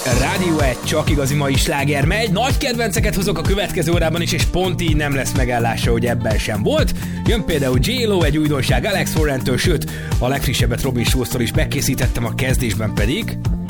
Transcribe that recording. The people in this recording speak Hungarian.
Rádió 1, csak igazi mai sláger megy. Nagy kedvenceket hozok a következő órában is, és pont így nem lesz megállása, hogy ebben sem volt. Jön például J-Lo, egy újdonság Alex Warrentől, sőt, a legfrissebbet Robin Schulztól is bekészítettem, a kezdésben pedig